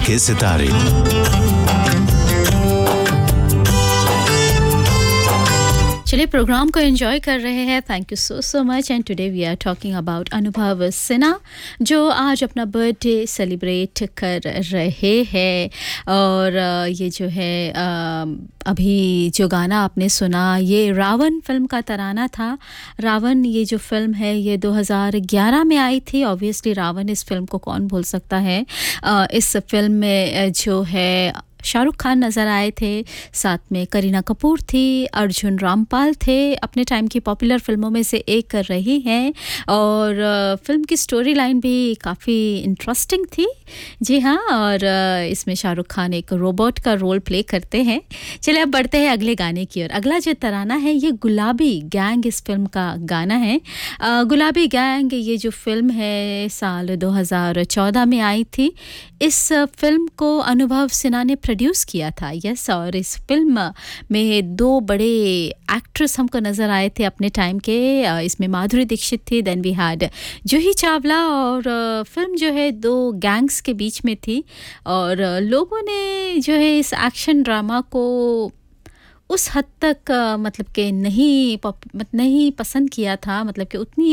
बॉलीवुड के सितारे। चलिए प्रोग्राम को एंजॉय कर रहे हैं। Thank you so much and today we are talking about अनुभव सिन्हा जो आज अपना बर्थडे सेलिब्रेट कर रहे हैं। और ये जो है अभी जो गाना आपने सुना ये रावण फिल्म का तराना था। रावण ये जो फिल्म है ये 2011 में आई थी। ऑब्वियसली रावण इस फिल्म को कौन भूल सकता है। इस फिल्म में जो है शाहरुख खान नज़र आए थे, साथ में करीना कपूर थी, अर्जुन रामपाल थे। अपने टाइम की पॉपुलर फिल्मों में से एक कर रही हैं और फिल्म की स्टोरी लाइन भी काफ़ी इंटरेस्टिंग थी। जी हाँ, और इसमें शाहरुख खान एक रोबोट का रोल प्ले करते हैं। चलिए अब बढ़ते हैं अगले गाने की ओर। अगला जो तराना है ये गुलाबी गैंग इस फिल्म का गाना है। गुलाबी गैंग ये जो फिल्म है साल 2014 में आई थी। इस फिल्म को अनुभव सिन्हा ने प्रोड्यूस किया था। यस, और इस फिल्म में दो बड़े एक्ट्रेस हमको नज़र आए थे अपने टाइम के। इसमें माधुरी दीक्षित थी, then we had Juhi Chawla. और फिल्म जो है दो गैंग्स के बीच में थी और लोगों ने जो है इस एक्शन ड्रामा को उस हद तक मतलब कि नहीं पसंद किया था, मतलब कि उतनी